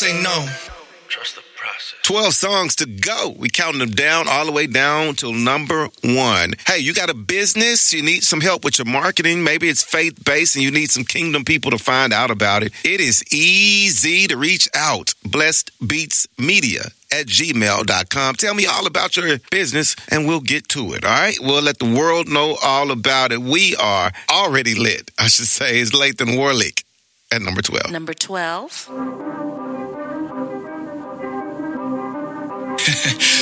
say no. Trust the process. 12 songs to go. We counting them down all the way down till number 1. Hey, you got a business? You need some help with your marketing? Maybe it's faith-based and you need some kingdom people to find out about it. It is easy to reach out. blessedbeatsmedia@gmail.com. Tell me all about your business and we'll get to it, all right? We'll let the world know all about it. We are already lit, I should say. It's Lathan Warlick at number 12. Number 12.